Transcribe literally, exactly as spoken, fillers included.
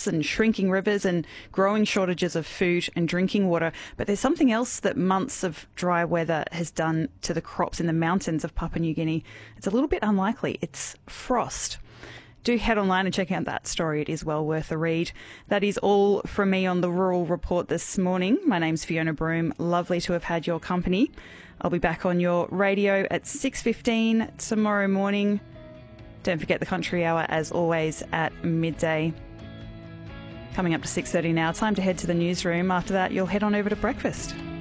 crops and shrinking rivers and growing shortages of food and drinking water. But there's something else that months of dry weather has done to the crops in the mountains of Papua New Guinea. It's a little bit unlikely. It's frost. Do head online and check out that story. It is well worth a read. That is all from me on the Rural Report this morning. My name's Fiona Broom. Lovely to have had your company. I'll be back on your radio at six fifteen tomorrow morning. Don't forget the Country Hour, as always, at midday. Coming up to six thirty now. Time to head to the newsroom. After that, you'll head on over to breakfast.